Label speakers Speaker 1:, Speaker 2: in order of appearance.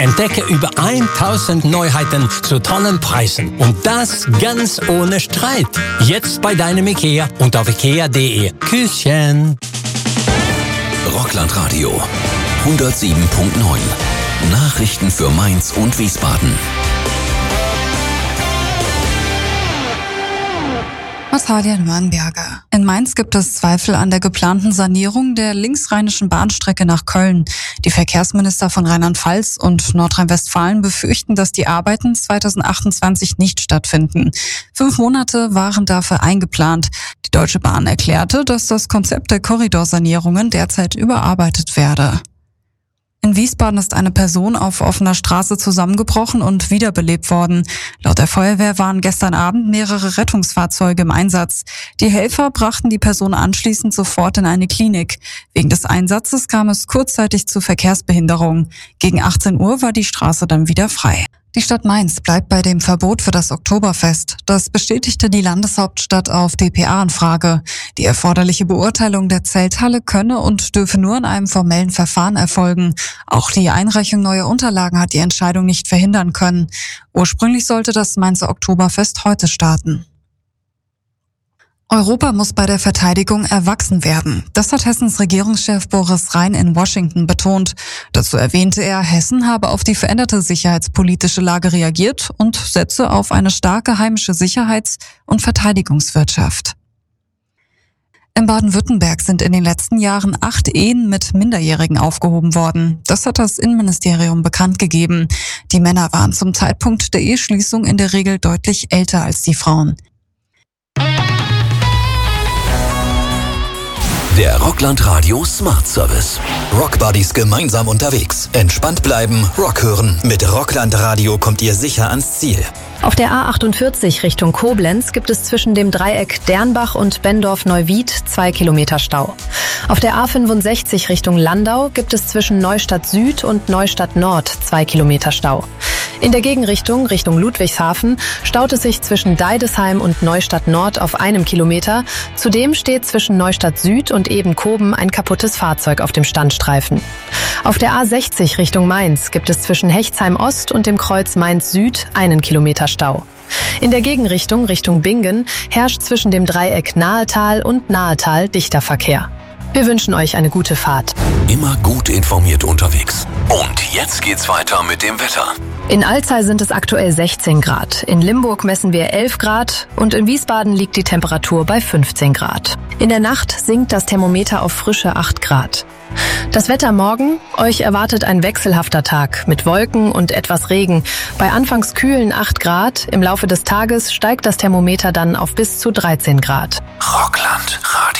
Speaker 1: Entdecke über 1000 Neuheiten zu tollen Preisen. Und das ganz ohne Streit. Jetzt bei deinem IKEA und auf ikea.de. Küsschen.
Speaker 2: Rockland-Radio 107.9. Nachrichten für Mainz und Wiesbaden.
Speaker 3: Natalia Nürnberger. In Mainz gibt es Zweifel an der geplanten Sanierung der linksrheinischen Bahnstrecke nach Köln. Die Verkehrsminister von Rheinland-Pfalz und Nordrhein-Westfalen befürchten, dass die Arbeiten 2028 nicht stattfinden. 5 Monate waren dafür eingeplant. Die Deutsche Bahn erklärte, dass das Konzept der Korridorsanierungen derzeit überarbeitet werde. In Wiesbaden ist eine Person auf offener Straße zusammengebrochen und wiederbelebt worden. Laut der Feuerwehr waren gestern Abend mehrere Rettungsfahrzeuge im Einsatz. Die Helfer brachten die Person anschließend sofort in eine Klinik. Wegen des Einsatzes kam es kurzzeitig zu Verkehrsbehinderung. Gegen 18 Uhr war die Straße dann wieder frei. Die Stadt Mainz bleibt bei dem Verbot für das Oktoberfest. Das bestätigte die Landeshauptstadt auf dpa-Anfrage. Die erforderliche Beurteilung der Zelthalle könne und dürfe nur in einem formellen Verfahren erfolgen. Auch die Einreichung neuer Unterlagen hat die Entscheidung nicht verhindern können. Ursprünglich sollte das Mainzer Oktoberfest heute starten. Europa muss bei der Verteidigung erwachsen werden. Das hat Hessens Regierungschef Boris Rhein in Washington betont. Dazu erwähnte er, Hessen habe auf die veränderte sicherheitspolitische Lage reagiert und setze auf eine starke heimische Sicherheits- und Verteidigungswirtschaft. In Baden-Württemberg sind in den letzten Jahren 8 Ehen mit Minderjährigen aufgehoben worden. Das hat das Innenministerium bekannt gegeben. Die Männer waren zum Zeitpunkt der Eheschließung in der Regel deutlich älter als die Frauen.
Speaker 2: Der Rockland-Radio Smart Service. Rockbuddies gemeinsam unterwegs. Entspannt bleiben, Rock hören. Mit Rockland-Radio kommt ihr sicher ans Ziel.
Speaker 4: Auf der A48 Richtung Koblenz gibt es zwischen dem Dreieck Dernbach und Bendorf-Neuwied 2 Kilometer Stau. Auf der A65 Richtung Landau gibt es zwischen Neustadt Süd und Neustadt Nord 2 Kilometer Stau. In der Gegenrichtung, Richtung Ludwigshafen, staut es sich zwischen Deidesheim und Neustadt Nord auf 1 Kilometer. Zudem steht zwischen Neustadt Süd und Ebenkoben ein kaputtes Fahrzeug auf dem Standstreifen. Auf der A60 Richtung Mainz gibt es zwischen Hechtsheim Ost und dem Kreuz Mainz Süd 1 Kilometer Stau. In der Gegenrichtung, Richtung Bingen, herrscht zwischen dem Dreieck Nahetal und Nahetal dichter Verkehr. Wir wünschen euch eine gute Fahrt.
Speaker 2: Immer gut informiert unterwegs. Und jetzt geht's weiter mit dem Wetter.
Speaker 4: In Alzey sind es aktuell 16 Grad. In Limburg messen wir 11 Grad und in Wiesbaden liegt die Temperatur bei 15 Grad. In der Nacht sinkt das Thermometer auf frische 8 Grad. Das Wetter morgen: Euch erwartet ein wechselhafter Tag mit Wolken und etwas Regen. Bei anfangs kühlen 8 Grad. Im Laufe des Tages steigt das Thermometer dann auf bis zu 13 Grad.
Speaker 2: Rockland Radio.